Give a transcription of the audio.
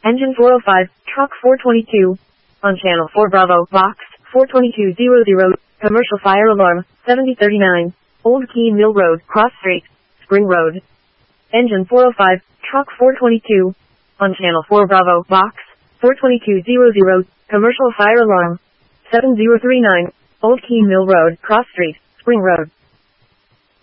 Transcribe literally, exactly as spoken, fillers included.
Engine four oh five, truck four twenty-two. On channel four Bravo, box four twenty-two hundred, commercial fire alarm, seventy thirty-nine. Old Keene Mill Road, Cross Street, Spring Road. Engine four oh five, truck four twenty-two. On channel four Bravo, box four twenty-two hundred, commercial fire alarm, seven zero three nine. Old Keene Mill Road, Cross Street, Spring Road.